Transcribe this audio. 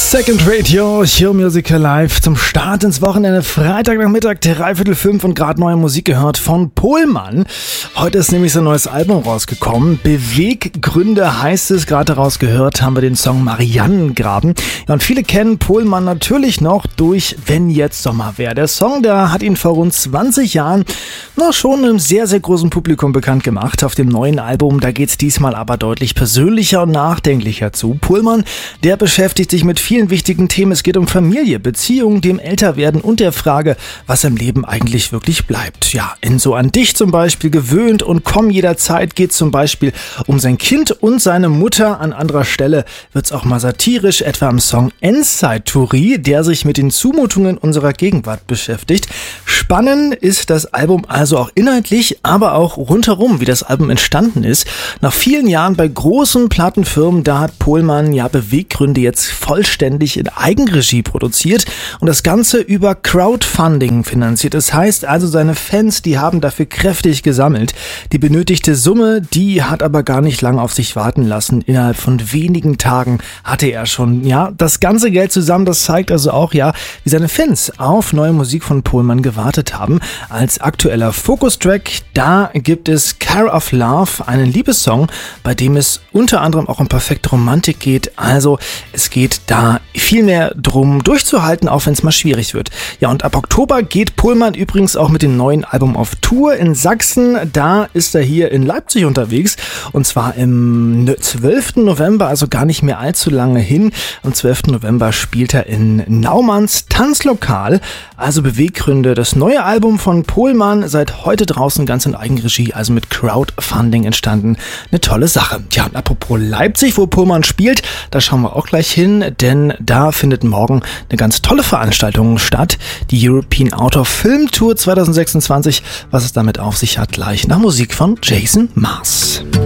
Second Radio, Show Music Live zum Start ins Wochenende, Freitagnachmittag, 4:45 und gerade neue Musik gehört von Pohlmann. Heute ist nämlich sein neues Album rausgekommen. Beweggründe heißt es, gerade rausgehört haben wir den Song Mariannengraben. Ja, und viele kennen Pohlmann natürlich noch durch Wenn jetzt Sommer wär. Der Song, der hat ihn vor rund 20 Jahren noch schon einem sehr, sehr großen Publikum bekannt gemacht. Auf dem neuen Album, da geht's diesmal aber deutlich persönlicher und nachdenklicher zu. Pohlmann, der beschäftigt sich mit vielen wichtigen Themen. Es geht um Familie, Beziehungen, dem Älterwerden und der Frage, was im Leben eigentlich wirklich bleibt. Ja, in So an dich zum Beispiel, Gewöhnt und Komm jederzeit geht zum Beispiel um sein Kind und seine Mutter. An anderer Stelle wird's auch mal satirisch, etwa im Song Endzeit-Touri, der sich mit den Zumutungen unserer Gegenwart beschäftigt. Spannend ist das Album also auch inhaltlich, aber auch rundherum, wie das Album entstanden ist. Nach vielen Jahren bei großen Plattenfirmen, da hat Pohlmann ja Beweggründe jetzt vollständig in Eigenregie produziert und das Ganze über Crowdfunding finanziert. Das heißt also, seine Fans, die haben dafür kräftig gesammelt. Die benötigte Summe, die hat aber gar nicht lange auf sich warten lassen. Innerhalb von wenigen Tagen hatte er schon, das ganze Geld zusammen. Das zeigt also auch, wie seine Fans auf neue Musik von Pohlmann gewartet haben. Als aktueller Fokustrack, da gibt es Care of Love, einen Liebessong, bei dem es unter anderem auch um perfekte Romantik geht. Also es geht da viel mehr drum durchzuhalten, auch wenn es mal schwierig wird. Ja, und ab Oktober geht Pohlmann übrigens auch mit dem neuen Album auf Tour in Sachsen. Da ist er hier in Leipzig unterwegs und zwar im 12. November, also gar nicht mehr allzu lange hin. Am 12. November spielt er in Naumanns Tanzlokal. Also Beweggründe, das neue Album von Pohlmann, seit heute draußen ganz in Eigenregie, also mit Crowdfunding entstanden. Eine tolle Sache. Ja, und apropos Leipzig, wo Pohlmann spielt, da schauen wir auch gleich hin, denn da findet morgen eine ganz tolle Veranstaltung statt. Die European Outdoor Film Tour 2026. Was es damit auf sich hat, gleich nach Musik von Jason Mars.